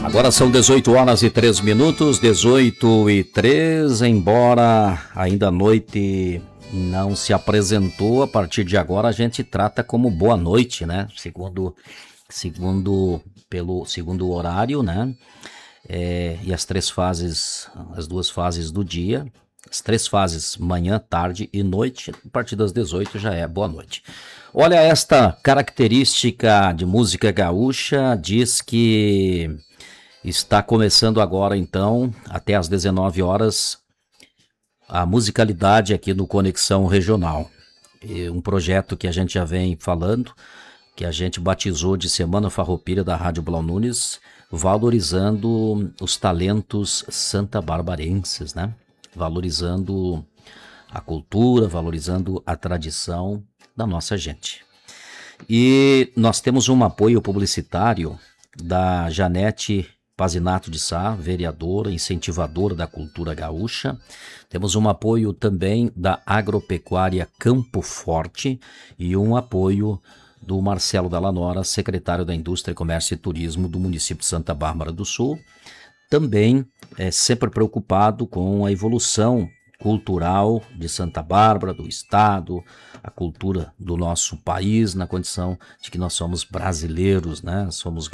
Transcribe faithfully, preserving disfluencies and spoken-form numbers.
Agora são dezoito horas e três minutos, dezoito e três, embora ainda a noite não se apresentou, a partir de agora a gente trata como boa noite, né? Segundo, segundo, pelo segundo horário, né? É, e as três fases, as duas fases do dia, as três fases, manhã, tarde e noite, a partir das dezoito já é boa noite. Olha, esta característica de música gaúcha diz que está começando agora, então, até às dezenove horas, a musicalidade aqui no Conexão Regional. E um projeto que a gente já vem falando, que a gente batizou de Semana Farroupilha da Rádio Blau Nunes, valorizando os talentos santabarbarenses, né? Valorizando a cultura, valorizando a tradição da nossa gente. E nós temos um apoio publicitário da Janete Pazinato de Sá, vereadora, incentivadora da cultura gaúcha. Temos um apoio também da Agropecuária Campo Forte e um apoio do Marcelo Dallanora, secretário da Indústria, Comércio e Turismo do município de Santa Bárbara do Sul. Também é sempre preocupado com a evolução cultural de Santa Bárbara, do estado, a cultura do nosso país, na condição de que nós somos brasileiros, né? Somos